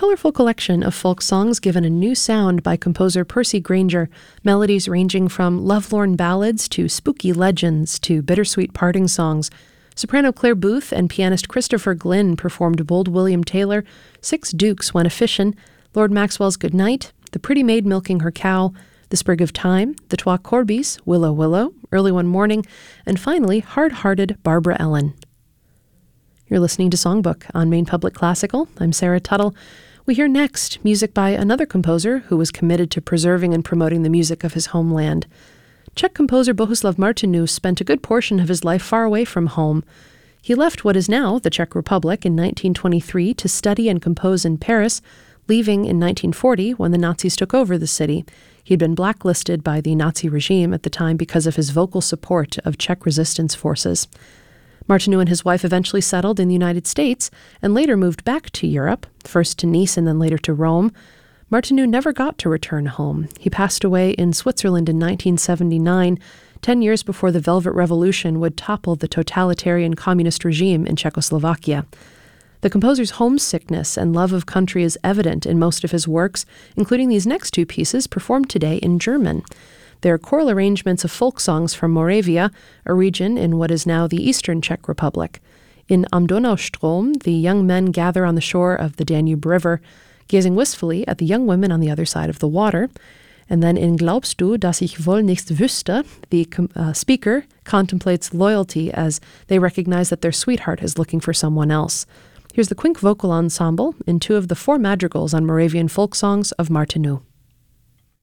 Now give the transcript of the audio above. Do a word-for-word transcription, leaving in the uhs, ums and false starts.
colorful collection of folk songs given a new sound by composer Percy Grainger, melodies ranging from lovelorn ballads to spooky legends to bittersweet parting songs. Soprano Claire Booth and pianist Christopher Glynn performed Bold William Taylor, Six Dukes When a Fishin', Lord Maxwell's Good Night, The Pretty Maid Milking Her Cow, The Sprig of Time, The Twa Corbies, Willow Willow, Early One Morning, and finally Hard-Hearted Barbara Ellen. You're listening to Songbook on Maine Public Classical. I'm Sarah Tuttle. We hear next music by another composer who was committed to preserving and promoting the music of his homeland. Czech composer Bohuslav Martinů spent a good portion of his life far away from home. He left what is now the Czech Republic in nineteen twenty-three to study and compose in Paris, leaving in nineteen forty when the Nazis took over the city. He'd been blacklisted by the Nazi regime at the time because of his vocal support of Czech resistance forces. Martinů and his wife eventually settled in the United States and later moved back to Europe, first to Nice and then later to Rome. Martinů never got to return home. He passed away in Switzerland in nineteen seventy-nine, ten years before the Velvet Revolution would topple the totalitarian communist regime in Czechoslovakia. The composer's homesickness and love of country is evident in most of his works, including these next two pieces performed today in German. They're choral arrangements of folk songs from Moravia, a region in what is now the Eastern Czech Republic. In Am Donaustrom, the young men gather on the shore of the Danube River, gazing wistfully at the young women on the other side of the water. And then in Glaubst du, dass ich wohl nichts wüsste, the uh, speaker contemplates loyalty as they recognize that their sweetheart is looking for someone else. Here's the Quink Vocal Ensemble in two of the four madrigals on Moravian folk songs of Martinů.